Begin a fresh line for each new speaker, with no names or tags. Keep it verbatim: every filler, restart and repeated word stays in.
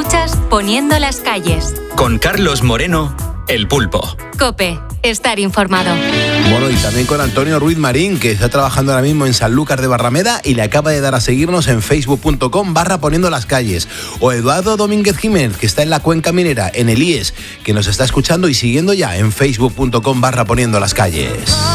Escuchas Poniendo las calles.
Con Carlos Moreno, El Pulpo.
COPE. Estar informado.
Bueno, y también con Antonio Ruiz Marín, que está trabajando ahora mismo en Sanlúcar de Barrameda y le acaba de dar a seguirnos en facebook.com barra poniendo las calles. O Eduardo Domínguez Jiménez, que está en la Cuenca Minera, en el I E S, que nos está escuchando y siguiendo ya en facebook.com barra poniendo las calles.